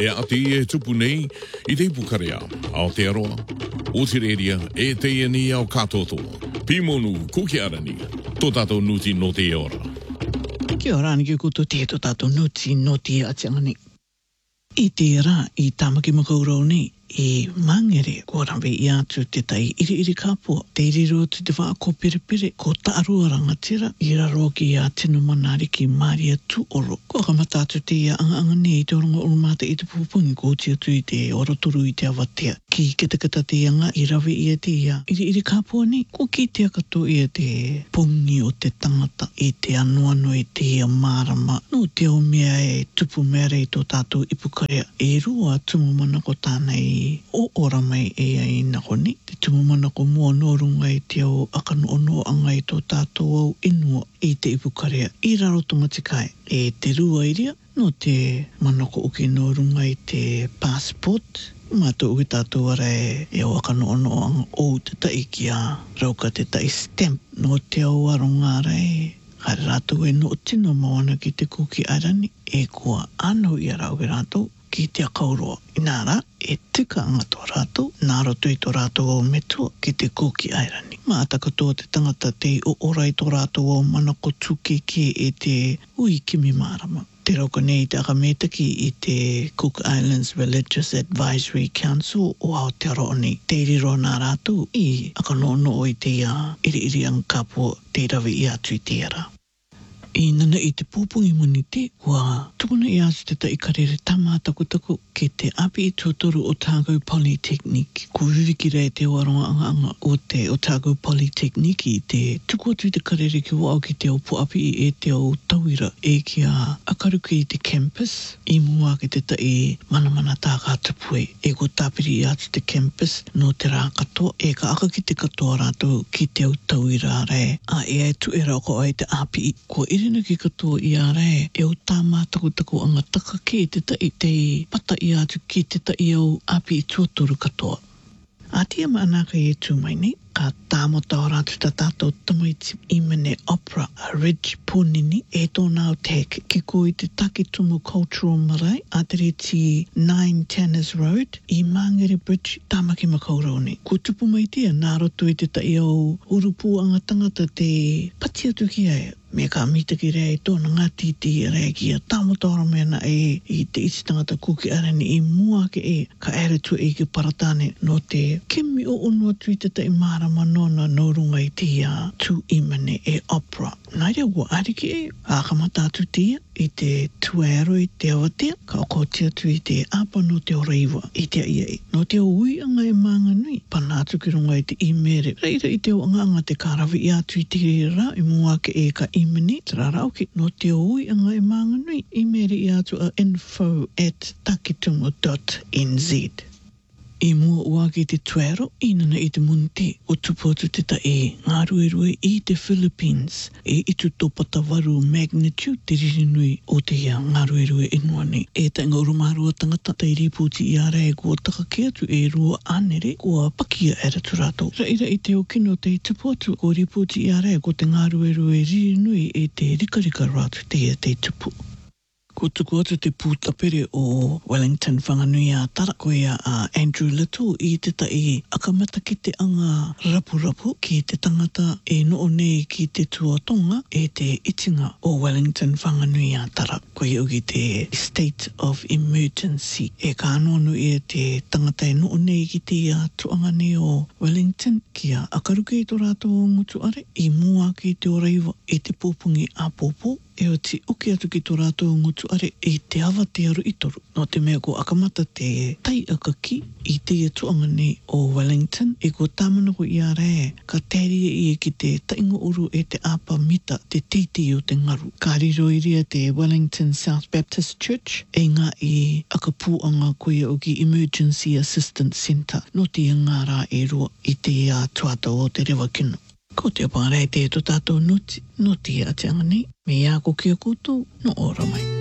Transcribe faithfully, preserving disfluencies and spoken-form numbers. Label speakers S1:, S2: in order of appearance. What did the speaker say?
S1: e ati e tupu nei i te pukarea, Aotearoa, Otireria e te iani au katotoa. Pimonu kukiarani, tō tātou nuti no te ora.
S2: Kia ora ni ki kuto te tō tātou nuti no te atiangani. I te rā i tāmaki makaurau nei, e mangere ko rawe i atu te tai iri iri kāpua. Te iri rotu te whaako pere pere, ko taarua rangatira, i raro ki a tino manari ki Maria tu oro. Ko kamata atu te ia anga anga nei, te oronga urumata i te pupungi, ko tia tu i te oroturu i te awatea. Ki keta keta te anga, i rawe i te ia iri iri kāpua nei, ko ki te akato i te pungi o te tangata, i te anuano i te ia marama. No te o mea e tupu mea rei tō tātou ipukarea. E rua tumu mana ko tānei o ora mai e ai nako ni. Te tumumana ko mua norunga i te au akanu ono anga i tō tātou au inua i te ipukarea. I raro tomatikai e te rua iria, no te manako uki norunga i te passport. Mātou uki tātou ara e, e au akanu ono anga o te tai ki a rauka te tai stamp. No te au aronga ara e kare rātou e no tino mawana ki te kuki arani e kua anau i a rau e rātou ki te akauroa. I nā rā, e tika anga tō rātou, nā roto i tō rātou o metua ki te kōki airani. Mā ataka tō te tangata te o ora i tō rātou o manako tuke ke e te ui kimi mārama. Te rauka nei te akametaki i te Cook Islands Religious Advisory Council o Aotearoa nei. Te iriro nā rātou i akanono o i te ia iri iri ang kāpua te rawe i atu i te ara. I nana i te pūpungi mani te, kua tukuna i asu te tai karere tama taku taku ke te api i tuatoru Otago Polytechnic. Ko ririki rei te waronga anga anga o te Otago Polytechnic i te tuku atu i te karere ki wau ki te opu api i e te o tauira e ki a akaruki i te campus. I mua ki te tai manamana tā kātapue e ko tāpiri i atu te campus no te rā katoa e ka aka ki te katoa rātou ki te o tauira rei. A e ai tu e rauko ai te api i ko irina ki katoa i a rei e o tā mātaku taku anga taka ke te tai te pata i atu ki te tai au api i tuatoru katoa. A tia maanaka i e tū mai nei, ka tāmota o rātu ta tātou tamaiti i mene opera a Ridge Punini e tōna o te ki ko i te Takitumu Cultural Marae a te reti nine Tanners Road i Mangere Bridge tāmaki makaurau nei. Ko tupu mai tia nā roto i te tai au urupu anga tangata te pati atu ki aia. Me ka mita ki rei tōna ngāti te rei ki a tāmotara mena e i te iti tangata kuki arani i mua ke e ka ere tu e ki paratane no te kimi o onua tui te tai marama nona norunga i te ia tu imane e opera. Nai rea ua ariki e a kamata atu te ia i te tuero i te awatea ka oko tia tu i te apa no te oraiwa i te ia e. No te ui anga e maanga nui pana atu ki runga i te imere. Reira i te o anga anga te karawi i atu i te rira i mua ke e ka imene te rarauki. No te ui anga e maanga nui imere i atu a info at takitumu dot n z. I mua ua ki te tuero, i nana i te munte o tupotu te ta e ngā ruerue i te Philippines e itu tōpata waru magnitude te ririnui o te ia ngā ruerue inua nei. E ta inga urumarua tangata te riputi i ara e kua taka ke atu e rua anere kua pakia era turato. Raira i te o kino te tupotu ko riputi i ara e ko te ngā ruerue ririnui e te rikarika ratu te ia te tupu. Ko tuku atu te pūtapere o Wellington whanganui a tara ko ia a Andrew Little i te tai akamata ki te anga rapu-rapu ki te tangata e noo nei ki te tuatonga e te itinga o Wellington whanganui a tara. Ko i uki te state of emergency e ka anono i te tangata e noo nei ki te a tuanga nei o Wellington ki a akaruke i tō rātou o ngutu are i mua ki te oraiwa e te pōpungi a pōpō e o ti uki atu ki tō rātou ngutu are e te awa te aru i toru. No te mea ko akamata te tai akaki i te tuanga nei o Wellington e ko tāmana ko i a rea ka tēria i ki te tainga uru e te apa mita te titi o te ngaru. Ka riro iria te Wellington South Baptist Church e ngā i akapuanga ko ia o ki Emergency Assistance Centre no te ngā rā e rua i te a tuata o te rewa kino. Ko te apanga rei te to tātou nuti, no te a te anga nei, me ia ko kia koutou, no ora mai.